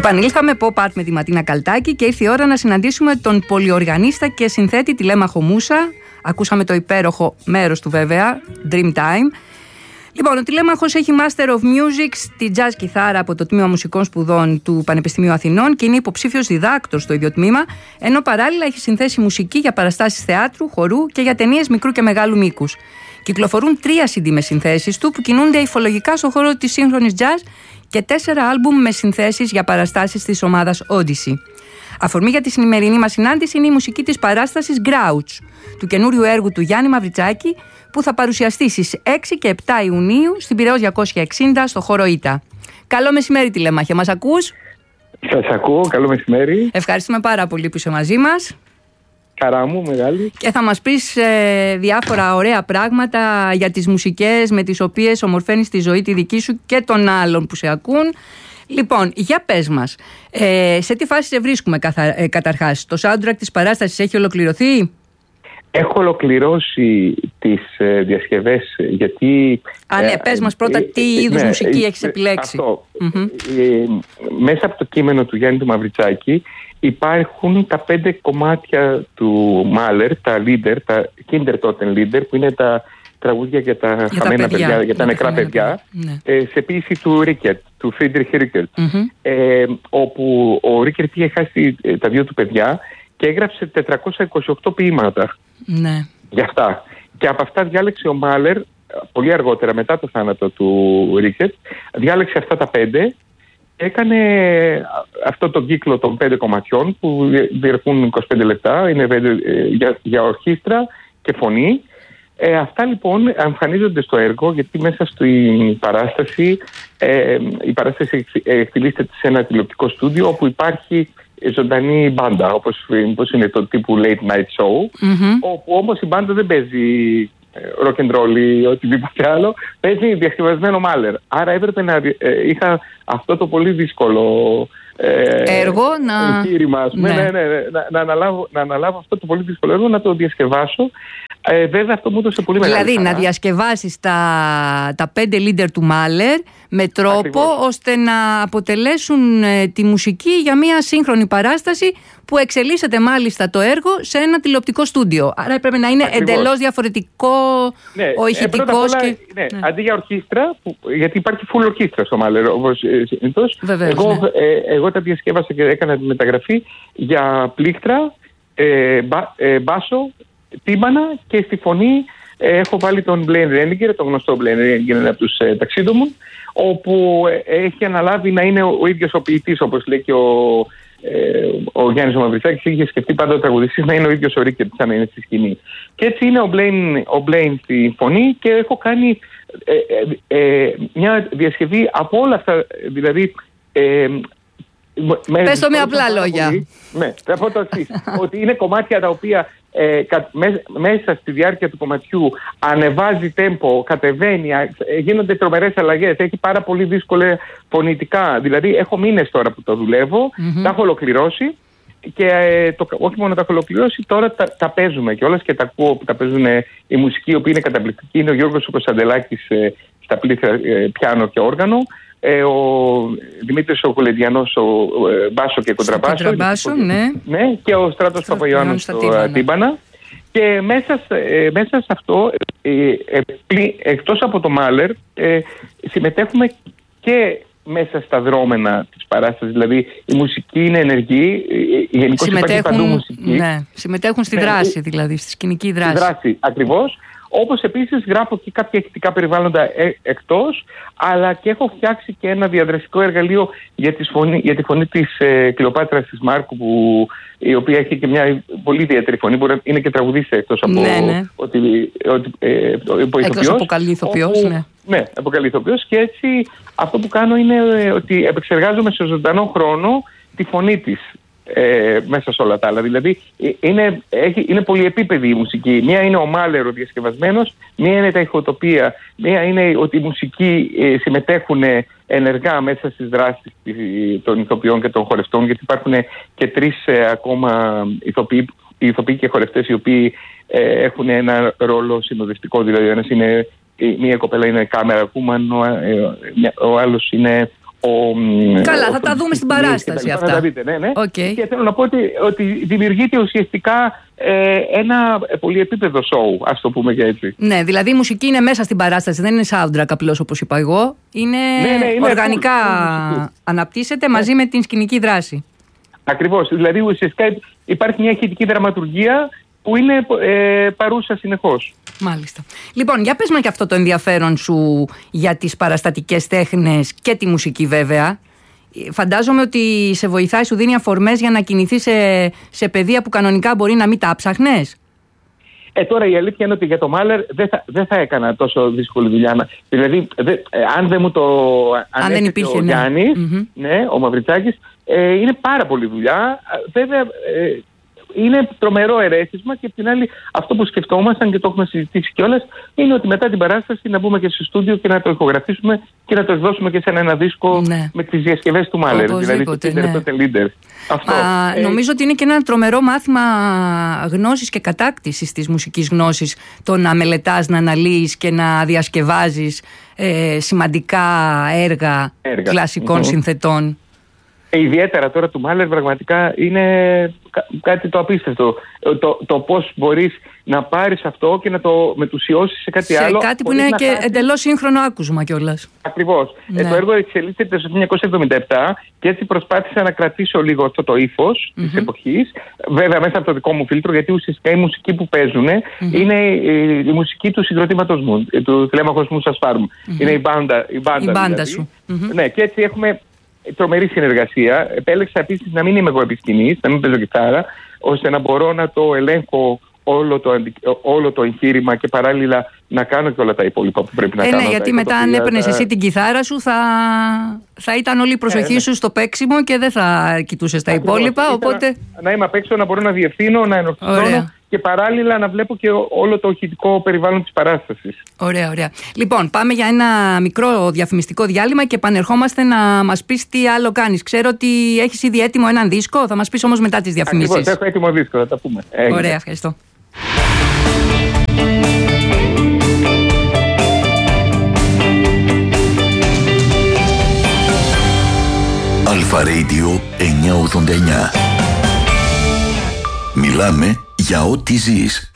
Επανήλθαμε pop art με τη Ματίνα Καλτάκη και ήρθε η ώρα να συναντήσουμε τον πολυοργανίστα και συνθέτη Τηλέμαχο Μούσα. Ακούσαμε το υπέροχο μέρος του βέβαια, Dreamtime. Λοιπόν, ο Τηλέμαχος έχει Master of Music στη jazz κιθάρα από το Τμήμα Μουσικών Σπουδών του Πανεπιστημίου Αθηνών και είναι υποψήφιος διδάκτορ στο ίδιο τμήμα, ενώ παράλληλα έχει συνθέσει μουσική για παραστάσεις θεάτρου, χορού και για ταινίες μικρού και μεγάλου μήκους. Κυκλοφορούν 3 CD με συνθέσεις του που κινούνται υφολογικά στον χώρο της σύγχρονης jazz και 4 άλμπουμ με συνθέσεις για παραστάσεις της ομάδας Odyssey. Αφορμή για τη σημερινή μας συνάντηση είναι η μουσική της παράστασης Grouch, του καινούριου έργου του Γιάννη Μαυριτζάκη, που θα παρουσιαστεί στις 6 και 7 Ιουνίου στην Πειραιώς 260 στο χώρο Ήτα. Καλό μεσημέρι, Τηλέμαχε, μας ακούς? Σας ακούω, καλό μεσημέρι. Ευχαριστούμε πάρα πολύ που είσαι μαζί μας. Χαρά μου, μεγάλη. Και θα μας πεις διάφορα ωραία πράγματα για τις μουσικές με τις οποίες ομορφαίνεις τη ζωή τη δική σου και των άλλων που σε ακούν. Λοιπόν, για πες μας, σε τι φάση σε βρίσκουμε καταρχάς? Το soundtrack της παράστασης έχει ολοκληρωθεί? Έχω ολοκληρώσει τις διασκευές γιατί... Ναι, πες μας πρώτα τι είδους μουσική έχεις επιλέξει. Αυτό. Μέσα από το κείμενο του Γιάννη του Μαυριτζάκη υπάρχουν τα 5 κομμάτια του Μάλερ, τα Lieder, τα Kindertoten Lieder, που είναι τα τραγούδια για τα χαμένα παιδιά, για τα νεκρά παιδιά, σε ποίηση του Ρίκερτ, του Φρίντριχ Ρίκερτ, όπου ο Ρίκερτ είχε χάσει τα 2 του παιδιά και έγραψε 428 ποίηματα για αυτά. Και από αυτά διάλεξε ο Μάλερ, πολύ αργότερα μετά το θάνατο του Ρίκερτ, διάλεξε αυτά τα 5. Έκανε αυτό το κύκλο των 5 κομματιών που διαρκούν 25 λεπτά, είναι για ορχήστρα και φωνή. Αυτά λοιπόν εμφανίζονται στο έργο, γιατί μέσα στην παράσταση η παράσταση εκτελήσεται σε ένα τηλεοπτικό στούντιο όπου υπάρχει ζωντανή μπάντα, όπως είναι το τύπου late night show, όπου όμως η μπάντα δεν παίζει rock and roll ή οτιδήποτε άλλο, παίζει διασκευασμένο Μάλερ. Άρα έπρεπε να είχα αυτό το πολύ δύσκολο έργο εγχείρημα, να αναλάβω αυτό το πολύ δύσκολο έργο, να το διασκευάσω. Βέβαια αυτό μου έδωσε πολύ μεγάλη Δηλαδή χαρά. να διασκευάσεις τα 5 leader του Μάλερ με τρόπο Ακριβώς, ώστε να αποτελέσουν τη μουσική για μια σύγχρονη παράσταση που εξελίσσεται μάλιστα το έργο σε ένα τηλεοπτικό στούντιο. Άρα έπρεπε να είναι εντελώς διαφορετικό ο ηχητικός. Αντί για ορχήστρα, γιατί υπάρχει full ορχήστρα στο Μάλερ όπως συνήθως, εγώ τα διασκεύασα και έκανα τη μεταγραφή για πλήκτρα, μπάσο, τύμπανα, και στη φωνή έχω βάλει τον Blaine Reniger, τον γνωστό Blaine Reniger, ένα από τους ταξίδωμουν, όπου έχει αναλάβει να είναι ο ίδιος ο ποιητής, όπως λέει και ο Γιάννης ο Μαυριτζάκης, είχε σκεφτεί πάντα ο τραγουδιστής να είναι ο ίδιος ο Ρίκερτ, σαν να είναι στη σκηνή. Και έτσι είναι ο Blaine στη φωνή και έχω κάνει μια διασκευή από όλα αυτά, δηλαδή... Πες το με απλά λόγια. Ναι, θα πω το εξής, ότι είναι κομμάτια τα οποία μέσα στη διάρκεια του κομματιού ανεβάζει τέμπο, κατεβαίνει, γίνονται τρομερές αλλαγές, έχει πάρα πολύ δύσκολα φωνητικά. Δηλαδή έχω μήνες τώρα που το δουλεύω, τα έχω ολοκληρώσει και όχι μόνο τα έχω ολοκληρώσει, τώρα τα παίζουμε κιόλας και τα ακούω που τα παίζουν η μουσική, η οποία είναι καταπληκτική. Είναι ο Γιώργος ο Κωνσταντελάκης στα πλήθρα πιάνο και όργανο, ο Δημήτρης ο Κολεδιανός ο μπάσο και κοντραμπάσο, ναι, και ο Στράτος Παπαϊωάννου στο τύμπανα. Και μέσα σε αυτό, εκτός από το Μάλερ, συμμετέχουμε και μέσα στα δρόμενα της παράστασης. Δηλαδή η μουσική είναι ενεργή, γενικώς υπάρχει παντού μουσική. Συμμετέχουν στη δράση, δηλαδή στη σκηνική δράση. Στη δράση, ακριβώς. Όπως επίσης γράφω και κάποια ηχητικά περιβάλλοντα εκτός, αλλά και έχω φτιάξει και ένα διαδραστικό εργαλείο για τη φωνή της Κλεοπάτρας της Μάρκου, η οποία έχει και μια πολύ ιδιαίτερη φωνή, που είναι και τραγουδίστρια εκτός από εκτός από καλή ηθοποιός. Ναι, από καλή ηθοποιός. Και έτσι αυτό που κάνω είναι ότι επεξεργάζομαι σε ζωντανό χρόνο τη φωνή της. Μέσα σε όλα τα άλλα. Δηλαδή είναι πολυεπίπεδη η μουσική. Μία είναι ο Μάλερ ο διασκευασμένος, μία είναι τα ηχοτοπία, μία είναι ότι οι μουσικοί συμμετέχουν ενεργά μέσα στις δράσεις των ηθοποιών και των χορευτών, γιατί υπάρχουν και 3 ακόμα ηθοποιοί και χορευτές οι οποίοι έχουν ένα ρόλο συνοδευτικό. Δηλαδή μία κοπέλα είναι κάμερα κούμαν, ο άλλος είναι Καλά, θα τα δούμε στην παράσταση αυτά. Θα τα δείτε, ναι. Okay. Και θέλω να πω ότι δημιουργείται ουσιαστικά ένα πολυεπίπεδο show, ας το πούμε και έτσι. Ναι, δηλαδή η μουσική είναι μέσα στην παράσταση, δεν είναι soundtrack απλώς όπως είπα εγώ. Είναι οργανικά αναπτύσσεται μαζί με την σκηνική δράση. Ακριβώς, δηλαδή ουσιαστικά υπάρχει μια ηχητική δραματουργία που είναι παρούσα συνεχώς. Μάλιστα. Λοιπόν, για πες μας και αυτό το ενδιαφέρον σου για τις παραστατικές τέχνες και τη μουσική βέβαια. Φαντάζομαι ότι σε βοηθάει, σου δίνει αφορμές για να κινηθείς σε πεδία που κανονικά μπορεί να μην τα ψάχνες. Τώρα η αλήθεια είναι ότι για το Μάλερ δεν θα έκανα τόσο δύσκολη δουλειά. Δηλαδή, αν δεν μου το ανέφερε ο Γιάννης, ο Μαυριτσάκης, είναι πάρα πολλή δουλειά. Βέβαια, είναι τρομερό ερέθισμα και απ' την άλλη αυτό που σκεφτόμασταν και το έχουμε συζητήσει κιόλας είναι ότι μετά την παράσταση να μπούμε και στο στούντιο και να το ηχογραφήσουμε και να το εκδώσουμε και σε ένα δίσκο με τις διασκευές του Μάλερ, δηλαδή του Kinder Toten Lieder. Νομίζω ότι είναι και ένα τρομερό μάθημα γνώσης και κατάκτησης της μουσικής γνώσης το να μελετάς, να αναλύεις και να διασκευάζεις σημαντικά έργα κλασικών συνθετών. Ιδιαίτερα τώρα του Μάλερ πραγματικά είναι κάτι το απίστευτο. Το πώς μπορείς να πάρεις αυτό και να το μετουσιώσεις σε κάτι άλλο. Σε κάτι που είναι και εντελώς σύγχρονο άκουσμα κιόλας. Ακριβώς. Το έργο εξελίσσεται το 1977 και έτσι προσπάθησα να κρατήσω λίγο αυτό το ύφος της εποχής. Βέβαια μέσα από το δικό μου φίλτρο, γιατί ουσιαστικά η μουσική που παίζουν είναι η μουσική του συγκροτήματος μου, του Τηλέμαχος Μούσας Φάρμ. Είναι η μπάντα δηλαδή. Σου. Ναι, και έτσι έχουμε τρομερή συνεργασία. Επέλεξα επίσης να μην είμαι εγώ επισκηνής, να μην παίζω κιθάρα, ώστε να μπορώ να το ελέγχω όλο το εγχείρημα και παράλληλα να κάνω και όλα τα υπόλοιπα που πρέπει να κάνω. Ναι, γιατί μετά αν έπαιρνες εσύ την κιθάρα σου θα ήταν όλη η προσοχή σου στο παίξιμο και δεν θα κοιτούσες τα υπόλοιπα. Οπότε... Να είμαι απ' έξω, να μπορώ να διευθύνω, να ενορθώνω και παράλληλα να βλέπω και όλο το ηχητικό περιβάλλον της παράστασης. Ωραία, ωραία. Λοιπόν, πάμε για ένα μικρό διαφημιστικό διάλειμμα και επανερχόμαστε να μας πεις τι άλλο κάνεις. Ξέρω ότι έχεις ήδη έτοιμο έναν δίσκο, θα μας πεις όμως μετά τις διαφημίσεις. Ακριβώς, έχω έτοιμο δίσκο, θα τα πούμε. Ωραία, ευχαριστώ. Αλφα Radio 989. Μιλάμε για ό,τι ζεις.